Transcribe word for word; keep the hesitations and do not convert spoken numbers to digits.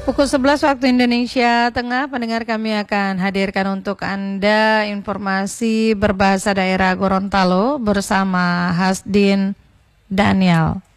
Pukul sebelas waktu Indonesia Tengah, pendengar, kami akan hadirkan untuk Anda informasi berbahasa daerah Gorontalo bersama Hasdin Daniel.